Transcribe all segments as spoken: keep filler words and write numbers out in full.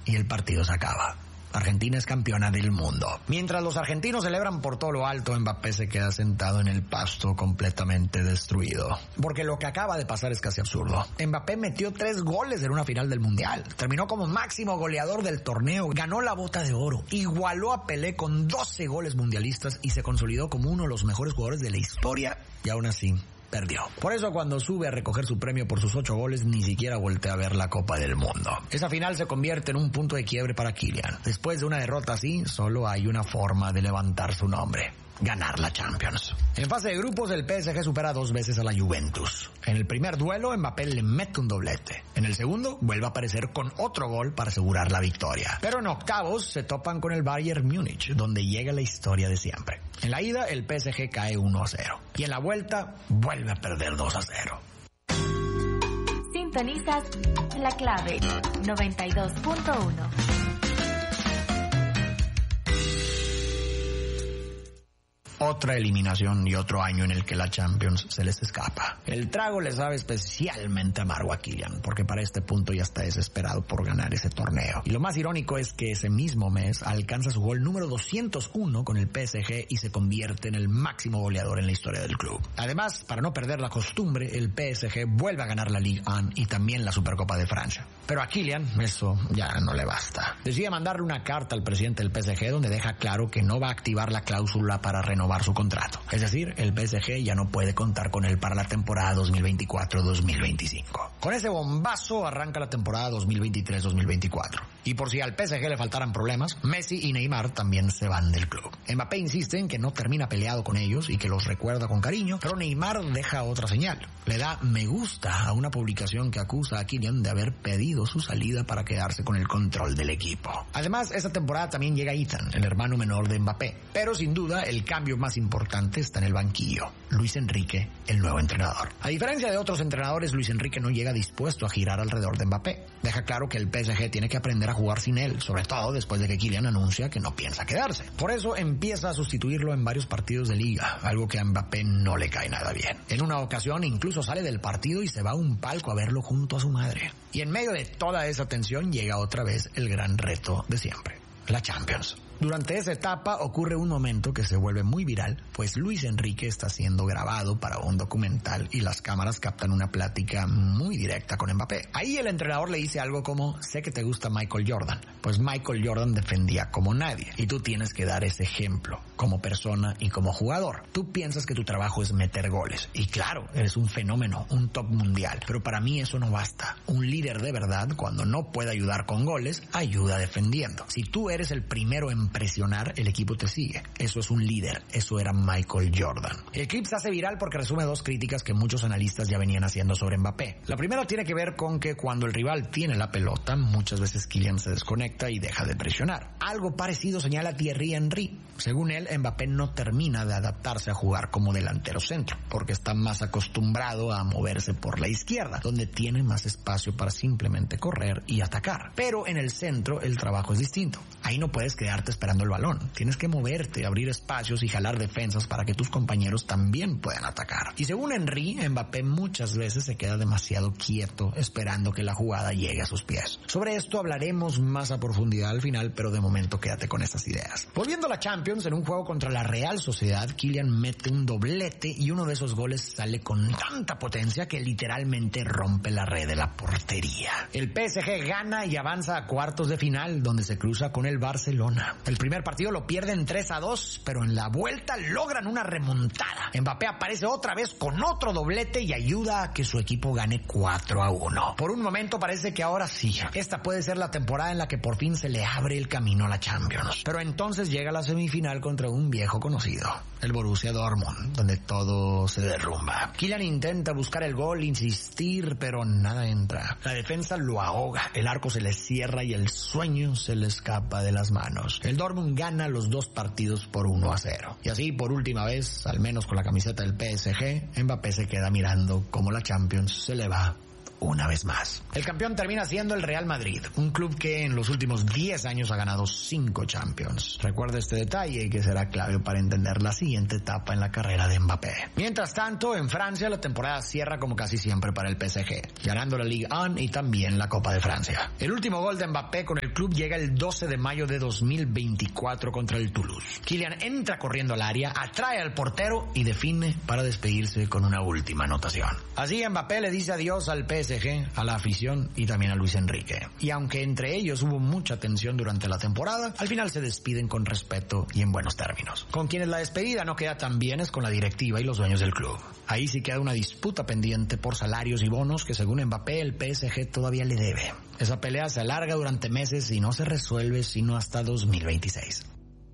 y el partido se acaba. Argentina es campeona del mundo. Mientras los argentinos celebran por todo lo alto, Mbappé se queda sentado en el pasto completamente destruido. Porque lo que acaba de pasar es casi absurdo. Mbappé metió tres goles en una final del Mundial. Terminó como máximo goleador del torneo. Ganó la Bota de Oro. Igualó a Pelé con doce goles mundialistas y se consolidó como uno de los mejores jugadores de la historia. Y aún así perdió. Por eso cuando sube a recoger su premio por sus ocho goles, ni siquiera voltea a ver la Copa del Mundo. Esa final se convierte en un punto de quiebre para Kylian. Después de una derrota así, solo hay una forma de levantar su nombre: ganar la Champions. En fase de grupos, el P S G supera dos veces a la Juventus. En el primer duelo, Mbappé le mete un doblete. En el segundo, vuelve a aparecer con otro gol para asegurar la victoria. Pero en octavos se topan con el Bayern Múnich, donde llega la historia de siempre. En la ida, el P S G cae uno a cero. Y en la vuelta, vuelve a perder dos a cero. Sintonizas La Clave noventa y dos punto uno. Otra eliminación y otro año en el que la Champions se les escapa. El trago le sabe especialmente amargo a Kylian, porque para este punto ya está desesperado por ganar ese torneo. Y lo más irónico es que ese mismo mes alcanza su gol número doscientos uno con el P S G y se convierte en el máximo goleador en la historia del club. Además, para no perder la costumbre, el P S G vuelve a ganar la Ligue uno y también la Supercopa de Francia. Pero a Kylian eso ya no le basta. Decide mandarle una carta al presidente del P S G donde deja claro que no va a activar la cláusula para renovar su contrato. Es decir, el P S G ya no puede contar con él para la temporada dos mil veinticuatro dos mil veinticinco. Con ese bombazo arranca la temporada dos mil veintitrés dos mil veinticuatro. Y por si al P S G le faltaran problemas, Messi y Neymar también se van del club. Mbappé insiste en que no termina peleado con ellos y que los recuerda con cariño, pero Neymar deja otra señal. Le da me gusta a una publicación que acusa a Kylian de haber pedido su salida para quedarse con el control del equipo. Además, esta temporada también llega Ethan, el hermano menor de Mbappé. Pero sin duda, el cambio más importante está en el banquillo: Luis Enrique, el nuevo entrenador. A diferencia de otros entrenadores, Luis Enrique no llega dispuesto a girar alrededor de Mbappé. Deja claro que el P S G tiene que aprender a jugar sin él, sobre todo después de que Kylian anuncia que no piensa quedarse. Por eso empieza a sustituirlo en varios partidos de liga, algo que a Mbappé no le cae nada bien. En una ocasión incluso sale del partido y se va a un palco a verlo junto a su madre. Y en medio de toda esa tensión llega otra vez el gran reto de siempre: la Champions. Durante esa etapa ocurre un momento que se vuelve muy viral, pues Luis Enrique está siendo grabado para un documental y las cámaras captan una plática muy directa con Mbappé. Ahí el entrenador le dice algo como: sé que te gusta Michael Jordan. Pues Michael Jordan defendía como nadie y tú tienes que dar ese ejemplo como persona y como jugador. Tú piensas que tu trabajo es meter goles y claro, eres un fenómeno, un top mundial, pero para mí eso no basta. Un líder de verdad, cuando no puede ayudar con goles, ayuda defendiendo. Si tú eres el primero en presionar, el equipo te sigue. Eso es un líder. Eso era Michael Jordan. El clip se hace viral porque resume dos críticas que muchos analistas ya venían haciendo sobre Mbappé. La primera tiene que ver con que cuando el rival tiene la pelota, muchas veces Kylian se desconecta y deja de presionar. Algo parecido señala Thierry Henry. Según él, Mbappé no termina de adaptarse a jugar como delantero centro, porque está más acostumbrado a moverse por la izquierda, donde tiene más espacio para simplemente correr y atacar. Pero en el centro el trabajo es distinto. Ahí no puedes quedarte esperando el balón. Tienes que moverte, abrir espacios y jalar defensas para que tus compañeros también puedan atacar. Y según Henry, Mbappé muchas veces se queda demasiado quieto esperando que la jugada llegue a sus pies. Sobre esto hablaremos más a profundidad al final, pero de momento quédate con estas ideas. Volviendo a la Champions, en un juego contra la Real Sociedad, Kylian mete un doblete y uno de esos goles sale con tanta potencia que literalmente rompe la red de la portería. El P S G gana y avanza a cuartos de final, donde se cruza con el Barcelona. El primer partido lo pierden tres a dos, pero en la vuelta logran una remontada. Mbappé aparece otra vez con otro doblete y ayuda a que su equipo gane cuatro a uno. Por un momento parece que ahora sí, esta puede ser la temporada en la que por fin se le abre el camino a la Champions. Pero entonces llega la semifinal contra un viejo conocido, el Borussia Dortmund, donde todo se derrumba. Kylian intenta buscar el gol, insistir, pero nada entra. La defensa lo ahoga, el arco se le cierra y el sueño se le escapa de las manos. El Dortmund gana los dos partidos por uno a cero. Y así, por última vez, al menos con la camiseta del P S G, Mbappé se queda mirando cómo la Champions se le va una vez más. El campeón termina siendo el Real Madrid, un club que en los últimos diez años ha ganado cinco Champions. Recuerda este detalle que será clave para entender la siguiente etapa en la carrera de Mbappé. Mientras tanto, en Francia la temporada cierra como casi siempre para el P S G, ganando la Ligue uno y también la Copa de Francia. El último gol de Mbappé con el club llega el doce de mayo de dos mil veinticuatro contra el Toulouse. Kylian entra corriendo al área, atrae al portero y define para despedirse con una última anotación. Así Mbappé le dice adiós al P S G, a la afición y también a Luis Enrique. Y aunque entre ellos hubo mucha tensión durante la temporada, al final se despiden con respeto y en buenos términos. Con quienes la despedida no queda tan bien es con la directiva y los dueños del club. Ahí sí queda una disputa pendiente por salarios y bonos que según Mbappé el P S G todavía le debe. Esa pelea se alarga durante meses y no se resuelve sino hasta dos mil veintiséis.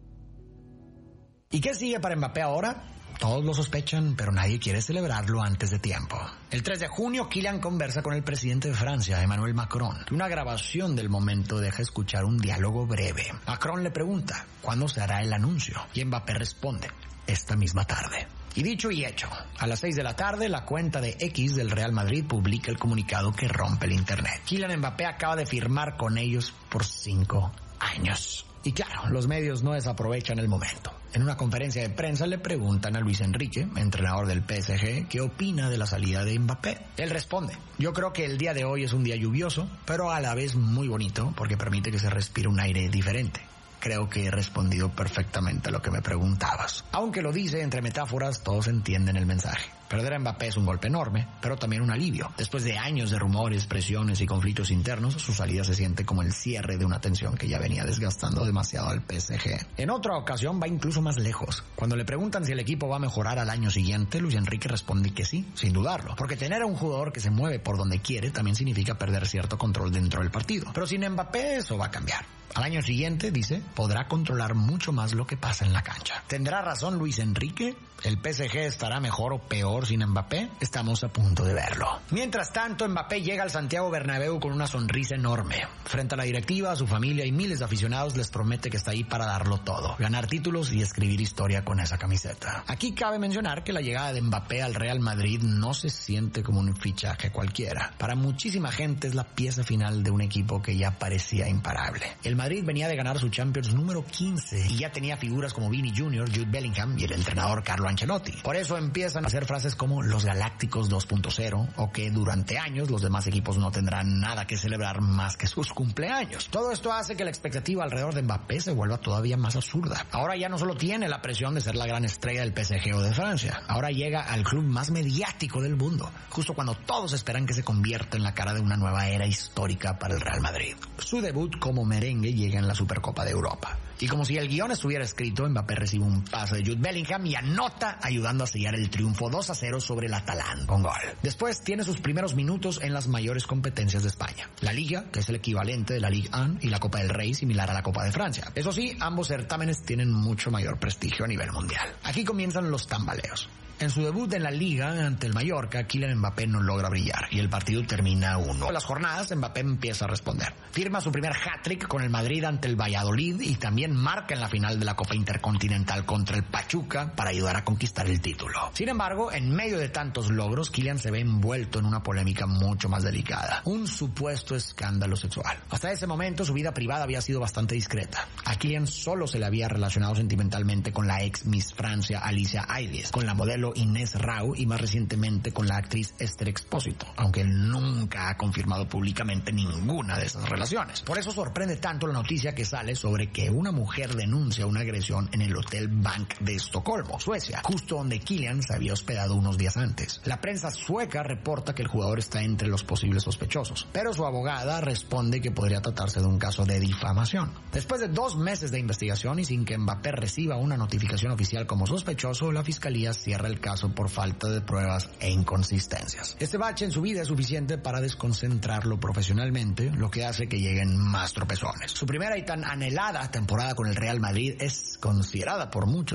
¿Y qué sigue para Mbappé ahora? Todos lo sospechan, pero nadie quiere celebrarlo antes de tiempo. El tres de junio, Kylian conversa con el presidente de Francia, Emmanuel Macron. Una grabación del momento deja escuchar un diálogo breve. Macron le pregunta, ¿cuándo se hará el anuncio? Y Mbappé responde, esta misma tarde. Y dicho y hecho, a las seis de la tarde, la cuenta de X del Real Madrid publica el comunicado que rompe el internet. Kylian Mbappé acaba de firmar con ellos por cinco años. Y claro, los medios no desaprovechan el momento. En una conferencia de prensa le preguntan a Luis Enrique, entrenador del P S G, qué opina de la salida de Mbappé. Él responde, yo creo que el día de hoy es un día lluvioso, pero a la vez muy bonito porque permite que se respire un aire diferente. Creo que he respondido perfectamente a lo que me preguntabas. Aunque lo dice entre metáforas, todos entienden el mensaje. Perder a Mbappé es un golpe enorme, pero también un alivio. Después de años de rumores, presiones y conflictos internos, su salida se siente como el cierre de una tensión que ya venía desgastando demasiado al P S G. En otra ocasión va incluso más lejos. Cuando le preguntan si el equipo va a mejorar al año siguiente, Luis Enrique responde que sí, sin dudarlo. Porque tener a un jugador que se mueve por donde quiere también significa perder cierto control dentro del partido. Pero sin Mbappé eso va a cambiar. Al año siguiente, dice, podrá controlar mucho más lo que pasa en la cancha. ¿Tendrá razón Luis Enrique? ¿El P S G estará mejor o peor sin Mbappé? Estamos a punto de verlo. Mientras tanto, Mbappé llega al Santiago Bernabéu con una sonrisa enorme. Frente a la directiva, a su familia y miles de aficionados les promete que está ahí para darlo todo, ganar títulos y escribir historia con esa camiseta. Aquí cabe mencionar que la llegada de Mbappé al Real Madrid no se siente como un fichaje cualquiera. Para muchísima gente es la pieza final de un equipo que ya parecía imparable. El Madrid venía de ganar su Champions número quince y ya tenía figuras como Vini junior, Jude Bellingham y el entrenador Carlo Ancelotti. Por eso empiezan a hacer frases como los Galácticos dos punto cero o que durante años los demás equipos no tendrán nada que celebrar más que sus cumpleaños. Todo esto hace que la expectativa alrededor de Mbappé se vuelva todavía más absurda. Ahora ya no solo tiene la presión de ser la gran estrella del P S G o de Francia, ahora llega al club más mediático del mundo, justo cuando todos esperan que se convierta en la cara de una nueva era histórica para el Real Madrid. Su debut como merengue llega en la Supercopa de Europa. Y como si el guión estuviera escrito, Mbappé recibe un pase de Jude Bellingham y anota ayudando a sellar el triunfo dos a cero sobre el Atalanta con gol. Después tiene sus primeros minutos en las mayores competencias de España. La Liga, que es el equivalente de la Ligue uno, y la Copa del Rey, similar a la Copa de Francia. Eso sí, ambos certámenes tienen mucho mayor prestigio a nivel mundial. Aquí comienzan los tambaleos. En su debut en la Liga ante el Mallorca, Kylian Mbappé no logra brillar y el partido termina uno. En las jornadas, Mbappé empieza a responder. Firma su primer hat-trick con el Madrid ante el Valladolid y también marca en la final de la Copa Intercontinental contra el Pachuca para ayudar a conquistar el título. Sin embargo, en medio de tantos logros, Kylian se ve envuelto en una polémica mucho más delicada. Un supuesto escándalo sexual. Hasta ese momento, su vida privada había sido bastante discreta. A Kylian solo se le había relacionado sentimentalmente con la ex Miss Francia Alicia Ailles, con la modelo Inés Rau y más recientemente con la actriz Esther Expósito, aunque él nunca ha confirmado públicamente ninguna de esas relaciones. Por eso sorprende tanto la noticia que sale sobre que una mujer denuncia una agresión en el Hotel Bank de Estocolmo, Suecia, justo donde Kylian se había hospedado unos días antes. La prensa sueca reporta que el jugador está entre los posibles sospechosos, pero su abogada responde que podría tratarse de un caso de difamación. Después de dos meses de investigación y sin que Mbappé reciba una notificación oficial como sospechoso, la fiscalía cierra el caso por falta de pruebas e inconsistencias. Este bache en su vida es suficiente para desconcentrarlo profesionalmente, lo que hace que lleguen más tropezones. Su primera y tan anhelada temporada con el Real Madrid es considerada por muchos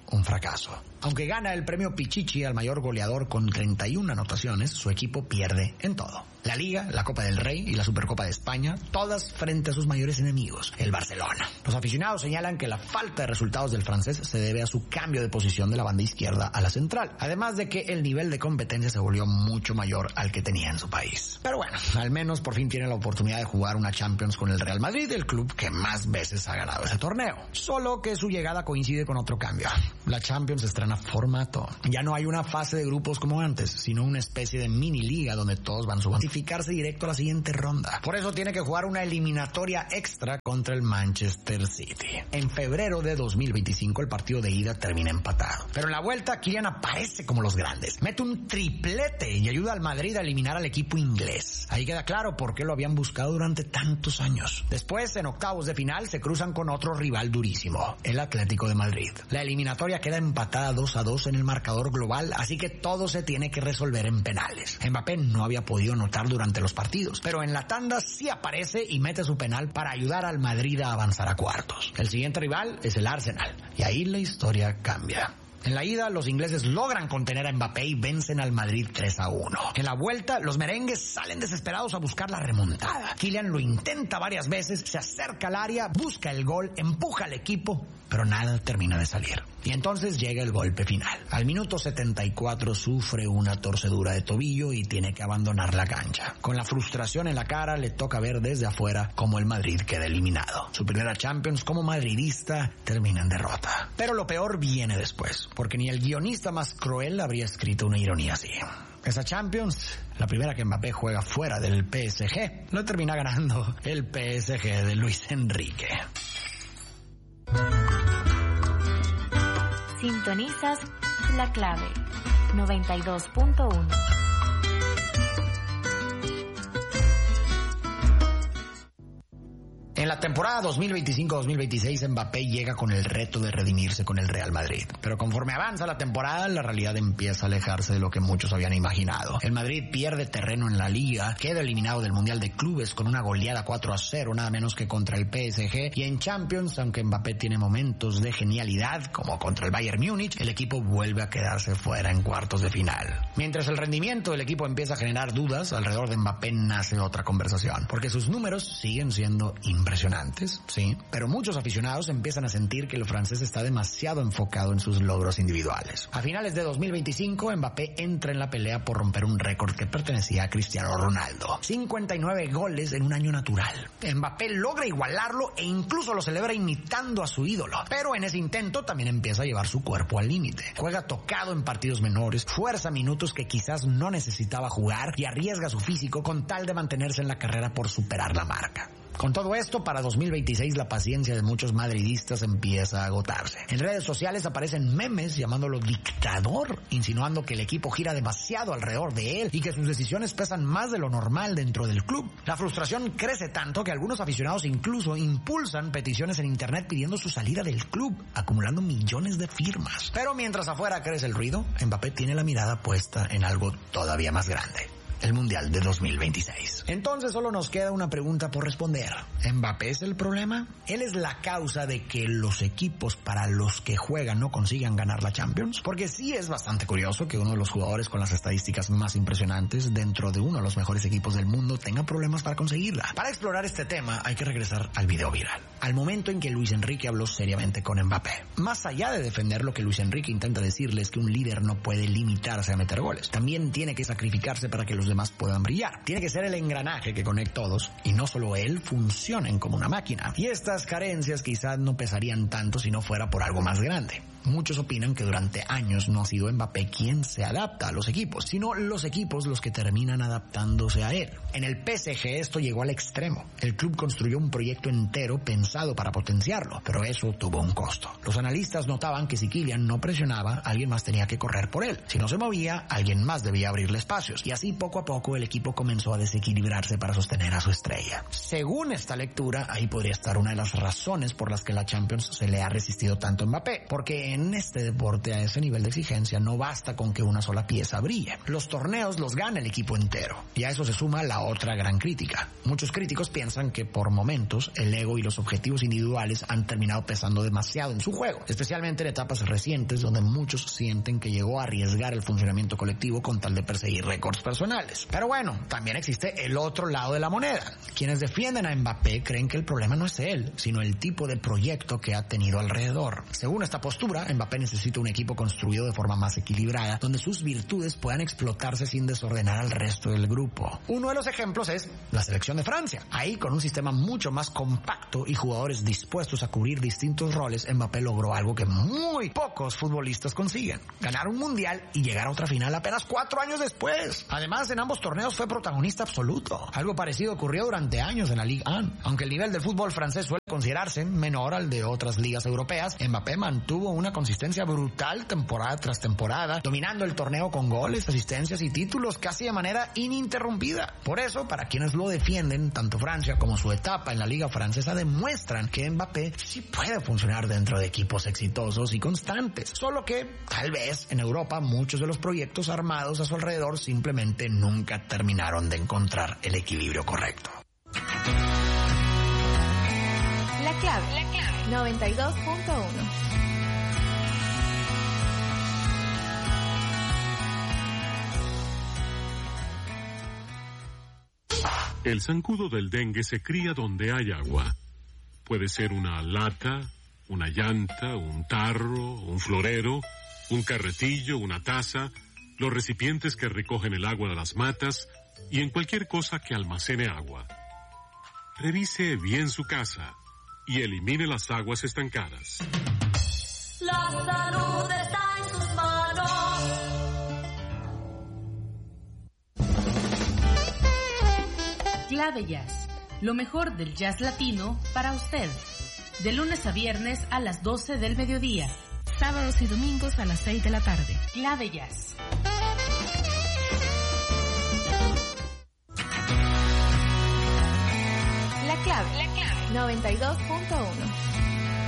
un fracaso. Aunque gana el premio Pichichi al mayor goleador con treinta y una anotaciones, su equipo pierde en todo. La Liga, la Copa del Rey y la Supercopa de España, todas frente a sus mayores enemigos, el Barcelona. Los aficionados señalan que la falta de resultados del francés se debe a su cambio de posición de la banda izquierda a la central, además de que el nivel de competencia se volvió mucho mayor al que tenía en su país. Pero bueno, al menos por fin tiene la oportunidad de jugar una Champions con el Real Madrid, el club que más veces ha ganado ese torneo. Solo que su llegada coincide con otro cambio. La Champions estrena formato. Ya no hay una fase de grupos como antes, sino una especie de mini liga donde todos van a clasificarse directo a la siguiente ronda. Por eso tiene que jugar una eliminatoria extra contra el Manchester City. En febrero de dos mil veinticinco el partido de ida termina empatado. Pero en la vuelta Kylian aparece como los grandes. Mete un triplete y ayuda al Madrid a eliminar al equipo inglés. Ahí queda claro por qué lo habían buscado durante tantos años. Después, en octavos de final, se cruzan con otro rival durísimo, el Atlético de Madrid. La eliminatoria queda empatada dos a dos en el marcador global, así que todo se tiene que resolver en penales. Mbappé no había podido anotar durante los partidos, pero en la tanda sí aparece y mete su penal para ayudar al Madrid a avanzar a cuartos. El siguiente rival es el Arsenal, y ahí la historia cambia. En la ida, los ingleses logran contener a Mbappé y vencen al Madrid tres a uno. En la vuelta, los merengues salen desesperados a buscar la remontada. Kylian lo intenta varias veces, se acerca al área, busca el gol, empuja al equipo, pero nada termina de salir. Y entonces llega el golpe final. Al minuto setenta y cuatro sufre una torcedura de tobillo y tiene que abandonar la cancha. Con la frustración en la cara, le toca ver desde afuera cómo el Madrid queda eliminado. Su primera Champions como madridista termina en derrota. Pero lo peor viene después, porque ni el guionista más cruel habría escrito una ironía así. Esa Champions, la primera que Mbappé juega fuera del P S G, lo termina ganando el P S G de Luis Enrique. Sintonizas La Clave noventa y dos punto uno. En la temporada dos mil veinticinco dos mil veintiséis, Mbappé llega con el reto de redimirse con el Real Madrid. Pero conforme avanza la temporada, la realidad empieza a alejarse de lo que muchos habían imaginado. El Madrid pierde terreno en la Liga, queda eliminado del Mundial de Clubes con una goleada cuatro a cero, nada menos que contra el P S G. Y en Champions, aunque Mbappé tiene momentos de genialidad, como contra el Bayern Múnich, el equipo vuelve a quedarse fuera en cuartos de final. Mientras el rendimiento del equipo empieza a generar dudas, alrededor de Mbappé nace otra conversación, porque sus números siguen siendo impresionantes. Impresionantes, sí, pero muchos aficionados empiezan a sentir que el francés está demasiado enfocado en sus logros individuales. A finales de dos mil veinticinco, Mbappé entra en la pelea por romper un récord que pertenecía a Cristiano Ronaldo. cincuenta y nueve goles en un año natural. Mbappé logra igualarlo e incluso lo celebra imitando a su ídolo. Pero en ese intento también empieza a llevar su cuerpo al límite. Juega tocado en partidos menores, fuerza minutos que quizás no necesitaba jugar y arriesga su físico con tal de mantenerse en la carrera por superar la marca. Con todo esto, para dos mil veintiséis la paciencia de muchos madridistas empieza a agotarse. En redes sociales aparecen memes llamándolo dictador, insinuando que el equipo gira demasiado alrededor de él y que sus decisiones pesan más de lo normal dentro del club. La frustración crece tanto que algunos aficionados incluso impulsan peticiones en internet pidiendo su salida del club, acumulando millones de firmas. Pero mientras afuera crece el ruido, Mbappé tiene la mirada puesta en algo todavía más grande: el Mundial de dos mil veintiséis. Entonces solo nos queda una pregunta por responder. ¿Mbappé es el problema? ¿Él es la causa de que los equipos para los que juegan no consigan ganar la Champions? Porque sí es bastante curioso que uno de los jugadores con las estadísticas más impresionantes dentro de uno de los mejores equipos del mundo tenga problemas para conseguirla. Para explorar este tema hay que regresar al video viral, al momento en que Luis Enrique habló seriamente con Mbappé. Más allá de defender lo que Luis Enrique intenta decirles, que un líder no puede limitarse a meter goles. También tiene que sacrificarse para que los demás puedan brillar. Tiene que ser el engranaje que conecte a todos y no solo él funcionen como una máquina. Y estas carencias quizás no pesarían tanto si no fuera por algo más grande. Muchos opinan que durante años no ha sido Mbappé quien se adapta a los equipos, sino los equipos los que terminan adaptándose a él. En el P S G esto llegó al extremo. El club construyó un proyecto entero pensado para potenciarlo, pero eso tuvo un costo. Los analistas notaban que si Kylian no presionaba, alguien más tenía que correr por él. Si no se movía, alguien más debía abrirle espacios. Y así poco a poco el equipo comenzó a desequilibrarse para sostener a su estrella. Según esta lectura, ahí podría estar una de las razones por las que la Champions se le ha resistido tanto a Mbappé, porque en este deporte a ese nivel de exigencia no basta con que una sola pieza brille. Los torneos los gana el equipo entero. Y a eso se suma la otra gran crítica. Muchos críticos piensan que por momentos el ego y los objetivos individuales han terminado pesando demasiado en su juego, especialmente en etapas recientes donde muchos sienten que llegó a arriesgar el funcionamiento colectivo con tal de perseguir récords personales. Pero bueno, también existe el otro lado de la moneda. Quienes defienden a Mbappé creen que el problema no es él, sino el tipo de proyecto que ha tenido alrededor. Según esta postura, Mbappé necesita un equipo construido de forma más equilibrada, donde sus virtudes puedan explotarse sin desordenar al resto del grupo. Uno de los ejemplos es la selección de Francia. Ahí, con un sistema mucho más compacto y jugadores dispuestos a cubrir distintos roles, Mbappé logró algo que muy pocos futbolistas consiguen: ganar un mundial y llegar a otra final apenas cuatro años después. Además, en ambos torneos fue protagonista absoluto. Algo parecido ocurrió durante años en la Ligue uno. Aunque el nivel del fútbol francés suele considerarse menor al de otras ligas europeas, Mbappé mantuvo una consistencia brutal temporada tras temporada, dominando el torneo con goles, asistencias y títulos casi de manera ininterrumpida. Por eso, para quienes lo defienden, tanto Francia como su etapa en la liga francesa demuestran que Mbappé sí puede funcionar dentro de equipos exitosos y constantes. Solo que, tal vez, en Europa muchos de los proyectos armados a su alrededor simplemente nunca terminaron de encontrar el equilibrio correcto. La clave, la clave. noventa y dos punto uno. El zancudo del dengue se cría donde hay agua. Puede ser una lata, una llanta, un tarro, un florero, un carretillo, una taza, los recipientes que recogen el agua de las matas y en cualquier cosa que almacene agua. Revise bien su casa y elimine las aguas estancadas. La salud está en sus manos. Clave Jazz, lo mejor del jazz latino para usted. De lunes a viernes a las doce del mediodía. Sábados y domingos a las seis de la tarde. Clave Jazz. La clave, la clave. noventa y dos punto uno.